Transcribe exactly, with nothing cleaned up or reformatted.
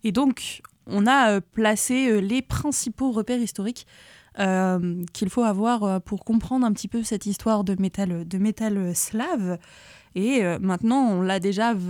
Et donc, on a euh, placé euh, les principaux repères historiques euh, qu'il faut avoir euh, pour comprendre un petit peu cette histoire de métal, de métal slave. Et euh, maintenant, on l'a déjà